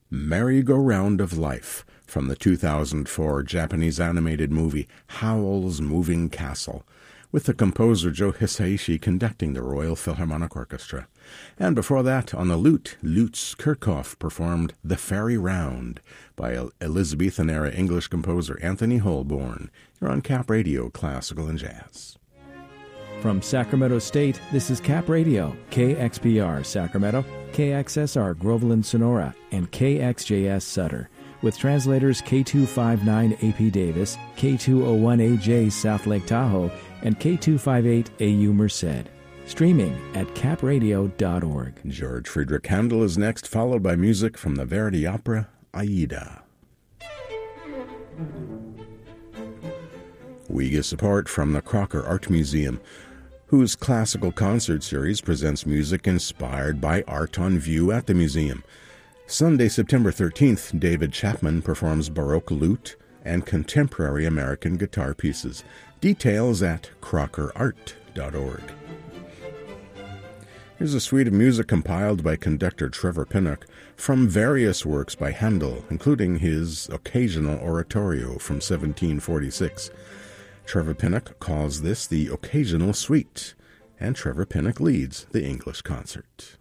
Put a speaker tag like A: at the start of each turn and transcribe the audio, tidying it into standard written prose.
A: Merry-Go-Round of Life from the 2004 Japanese animated movie Howl's Moving Castle, with the composer Joe Hisaishi conducting the Royal Philharmonic Orchestra. And before that, on the lute, Lutz Kirchhoff performed The Fairy Round by Elizabethan-era English composer Anthony Holborn. You're on Cap Radio, Classical and Jazz.
B: From Sacramento State, this is Cap Radio, KXPR Sacramento, KXSR Groveland Sonora, and KXJS Sutter, with translators K259 AP Davis, K201AJ South Lake Tahoe, and K258 AU Merced. Streaming at capradio.org.
A: George Friedrich Handel is next, followed by music from the Verdi opera Aida. We get support from the Crocker Art Museum, whose classical concert series presents music inspired by art on view at the museum. Sunday, September 13th, David Chapman performs Baroque lute and contemporary American guitar pieces. Details at crockerart.org. Here's a suite of music compiled by conductor Trevor Pinnock from various works by Handel, including his Occasional Oratorio from 1746. Trevor Pinnock calls this the Occasional Suite, and Trevor Pinnock leads the English concert.